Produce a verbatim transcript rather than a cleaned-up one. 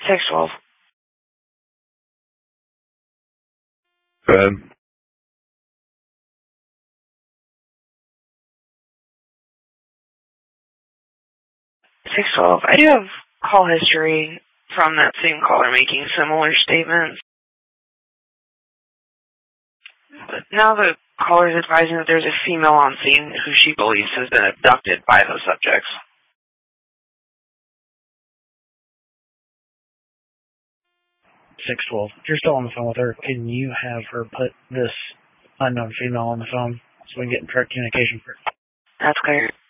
six twelve. Go ahead. six twelve. I do have call history from that same caller making similar statements. But now the caller is advising that there's a female on scene who she believes has been abducted by those subjects. six twelve. If you're still on the phone with her, can you have her put this unknown female on the phone so we can get in direct communication first? That's clear.